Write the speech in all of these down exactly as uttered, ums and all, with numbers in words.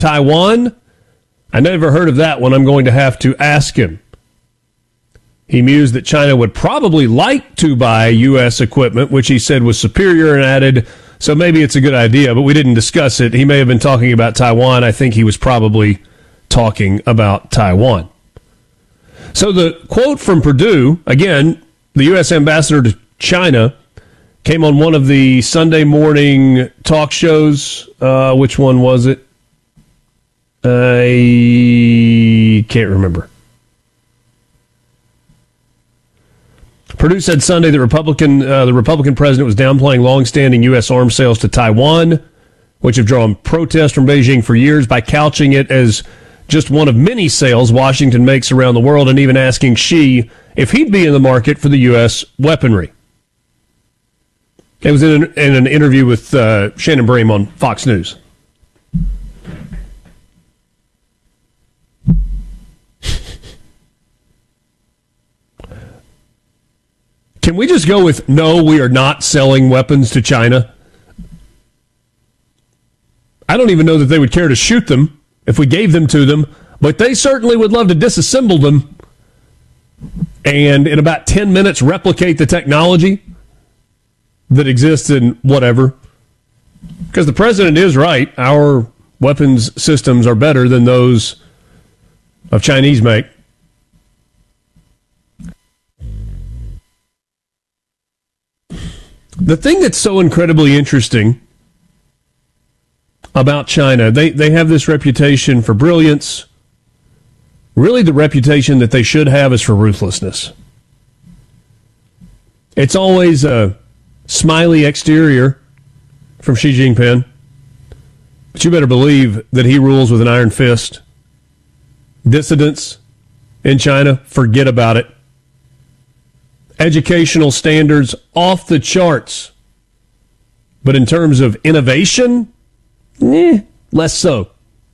Taiwan? I never heard of that one. I'm going to have to ask him. He mused that China would probably like to buy U S equipment, which he said was superior, and added, so maybe it's a good idea, but we didn't discuss it. He may have been talking about Taiwan. I think he was probably talking about Taiwan. So the quote from Perdue, again, the U S ambassador to China, came on one of the Sunday morning talk shows. Uh, which one was it? I can't remember. Perdue said Sunday that Republican, uh, the Republican president was downplaying long-standing U S arms sales to Taiwan, which have drawn protest from Beijing for years, by couching it as just one of many sales Washington makes around the world, and even asking Xi if he'd be in the market for the U S weaponry. It was in an, in an interview with uh, Shannon Bream on Fox News. Can we just go with, no, we are not selling weapons to China? I don't even know that they would care to shoot them if we gave them to them, but they certainly would love to disassemble them and in about ten minutes replicate the technology that exists in whatever. Because the president is right. Our weapons systems are better than those of Chinese make. The thing that's so incredibly interesting about China, they, they have this reputation for brilliance. Really, the reputation that they should have is for ruthlessness. It's always a smiley exterior from Xi Jinping, but you better believe that he rules with an iron fist. Dissidents in China, forget about it. Educational standards off the charts. But in terms of innovation, eh, less so.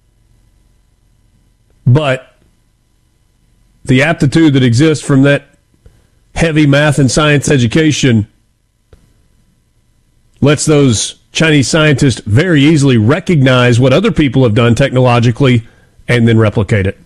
But the aptitude that exists from that heavy math and science education lets those Chinese scientists very easily recognize what other people have done technologically and then replicate it.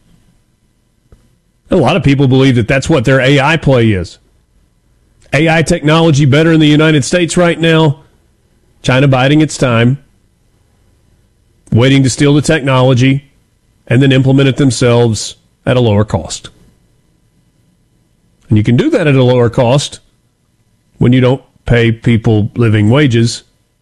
A lot of people believe that that's what their A I play is. A I technology better in the United States right now. China biding its time, waiting to steal the technology, and then implement it themselves at a lower cost. And you can do that at a lower cost when you don't pay people living wages.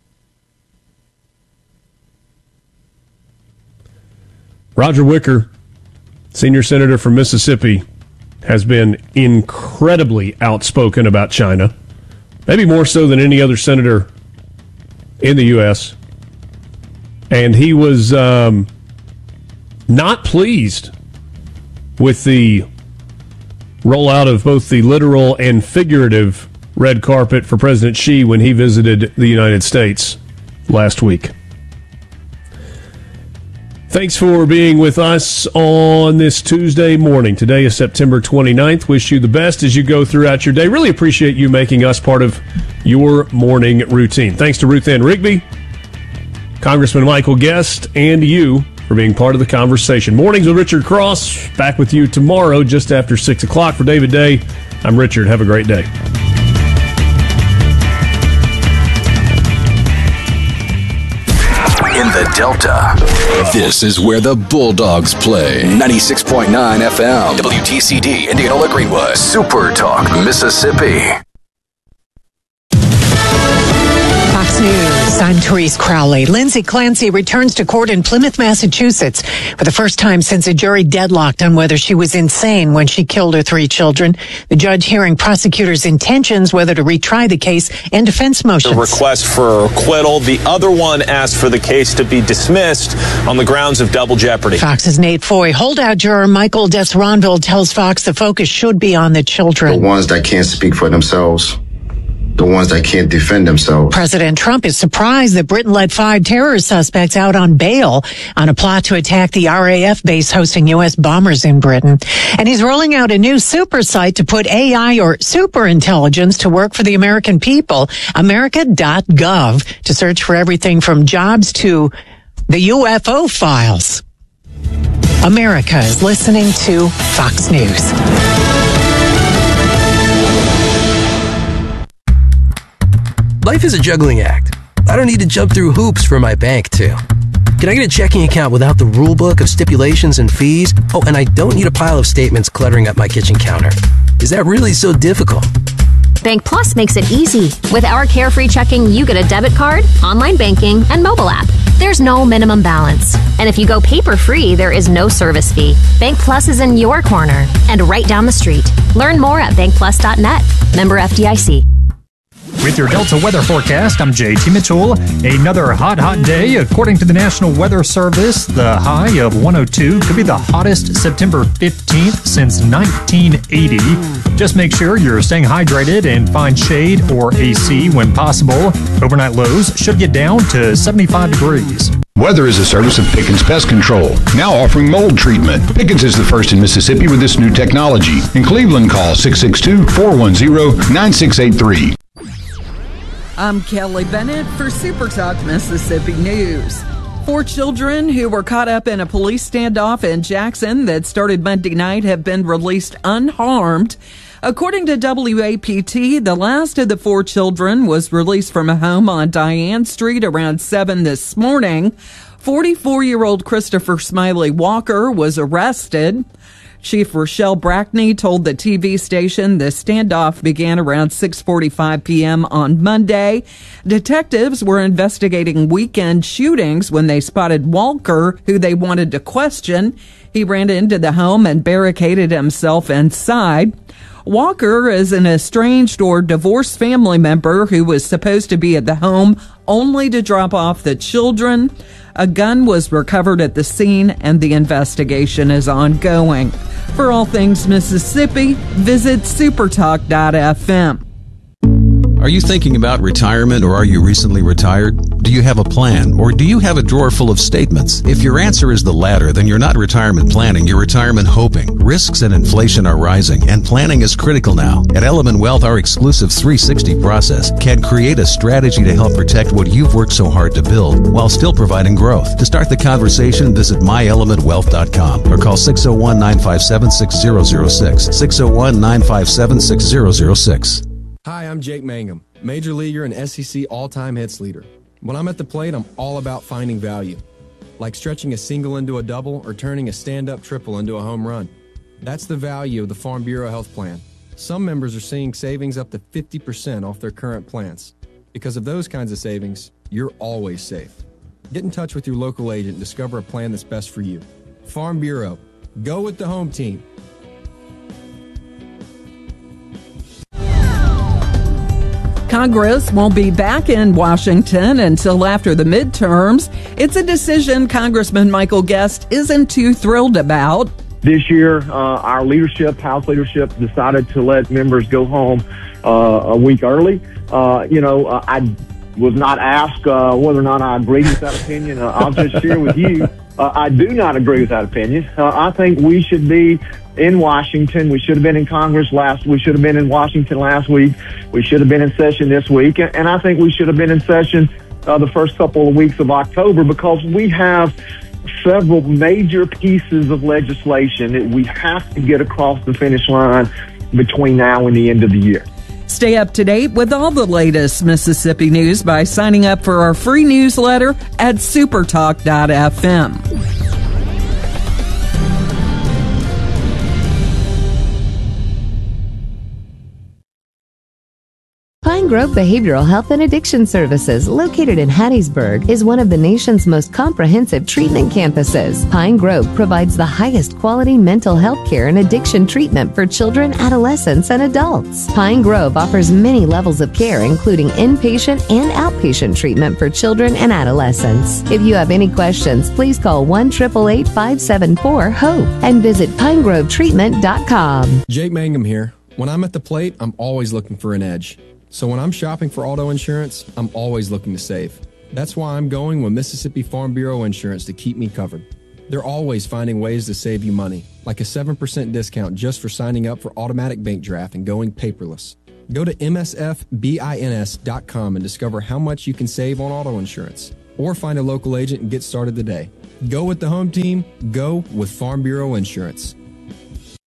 Roger Wicker, senior senator from Mississippi, has been incredibly outspoken about China, maybe more so than any other senator in the U S And he was um, not pleased with the rollout of both the literal and figurative red carpet for President Xi when he visited the United States last week. Thanks for being with us on this Tuesday morning. Today is September twenty-ninth. Wish you the best as you go throughout your day. Really appreciate you making us part of your morning routine. Thanks to Ruth Ann Rigby, Congressman Michael Guest, and you for being part of the conversation. Mornings with Richard Cross. Back with you tomorrow just after six o'clock. For David Day, I'm Richard. Have a great day. In the Delta, this is where the Bulldogs play. ninety-six point nine F M, W T C D, Indianola Greenwood, Super Talk, Mississippi. Fox News, I'm Therese Crowley. Lindsay Clancy returns to court in Plymouth, Massachusetts for the first time since a jury deadlocked on whether she was insane when she killed her three children. The judge hearing prosecutors' intentions whether to retry the case and defense motions. The request for acquittal. The other one asked for the case to be dismissed on the grounds of double jeopardy. Fox's Nate Foy. Holdout juror Michael Desronville tells Fox the focus should be on the children. The ones that can't speak for themselves. The ones that can't defend themselves. President Trump is surprised that Britain let five terror suspects out on bail on a plot to attack the R A F base hosting U S bombers in Britain. And he's rolling out a new super site to put A I or super intelligence to work for the American people, America dot gov, to search for everything from jobs to The U F O Files. America is listening to Fox News. Life is a juggling act. I don't need to jump through hoops for my bank to. Can I get a checking account without the rule book of stipulations and fees? Oh, and I don't need a pile of statements cluttering up my kitchen counter. Is that really so difficult? Bank Plus makes it easy. With our carefree checking, you get a debit card, online banking, and mobile app. There's no minimum balance. And if you go paper-free, there is no service fee. Bank Plus is in your corner and right down the street. Learn more at bank plus dot net. Member F D I C. With your Delta weather forecast, I'm J T Mitchell. Another hot, hot day. According to the National Weather Service, the high of one oh two could be the hottest September fifteenth since nineteen eighty. Just make sure you're staying hydrated and find shade or A C when possible. Overnight lows should get down to seventy-five degrees. Weather is a service of Pickens Pest Control, now offering mold treatment. Pickens is the first in Mississippi with this new technology. In Cleveland, call six six two, four one zero, nine six eight three. I'm Kelly Bennett for Super Talk Mississippi News. Four children who were caught up in a police standoff in Jackson that started Monday night have been released unharmed. According to W A P T, the last of the four children was released from a home on Diane Street around seven this morning. forty-four-year-old Christopher Smiley Walker was arrested. Chief Rochelle Brackney told the T V station the standoff began around six forty-five p.m. on Monday. Detectives were investigating weekend shootings when they spotted Walker, who they wanted to question. He ran into the home and barricaded himself inside. Walker is an estranged or divorced family member who was supposed to be at the home only to drop off the children. A gun was recovered at the scene and the investigation is ongoing. For all things Mississippi, visit supertalk dot f m. Are you thinking about retirement or are you recently retired? Do you have a plan or do you have a drawer full of statements? If your answer is the latter, then you're not retirement planning, you're retirement hoping. Risks and inflation are rising and planning is critical now. At Element Wealth, our exclusive three sixty process can create a strategy to help protect what you've worked so hard to build while still providing growth. To start the conversation, visit my element wealth dot com or call six oh one, nine five seven, six oh oh six, six oh one, nine five seven, six oh oh six. Hi, I'm Jake Mangum, major leaguer and S E C all-time hits leader. When I'm at the plate, I'm all about finding value, like stretching a single into a double or turning a stand-up triple into a home run. That's the value of the Farm Bureau Health Plan. Some members are seeing savings up to fifty percent off their current plans. Because of those kinds of savings, you're always safe. Get in touch with your local agent and discover a plan that's best for you. Farm Bureau, go with the home team. Congress won't be back in Washington until after the midterms. It's a decision Congressman Michael Guest isn't too thrilled about. This year, uh, our leadership, House leadership, decided to let members go home uh, a week early. Uh, you know, uh, I was not asked uh, whether or not I agreed with that opinion. Uh, I'll just share with you, uh, I do not agree with that opinion. Uh, I think we should be in Washington. We should have been in Congress last. We should have been in Washington last week. We should have been in session this week. And I think we should have been in session uh, the first couple of weeks of October because we have several major pieces of legislation that we have to get across the finish line between now and the end of the year. Stay up to date with all the latest Mississippi news by signing up for our free newsletter at supertalk dot f m. Pine Grove Behavioral Health and Addiction Services, located in Hattiesburg, is one of the nation's most comprehensive treatment campuses. Pine Grove provides the highest quality mental health care and addiction treatment for children, adolescents, and adults. Pine Grove offers many levels of care, including inpatient and outpatient treatment for children and adolescents. If you have any questions, please call one eight eight eight, five seven four, HOPE and visit pine grove treatment dot com. Jake Mangum here. When I'm at the plate, I'm always looking for an edge. So when I'm shopping for auto insurance, I'm always looking to save. That's why I'm going with Mississippi Farm Bureau Insurance to keep me covered. They're always finding ways to save you money, like a seven percent discount just for signing up for automatic bank draft and going paperless. Go to M S F bins dot com and discover how much you can save on auto insurance. or find a local agent and get started today. Go with the home team. Go with Farm Bureau Insurance.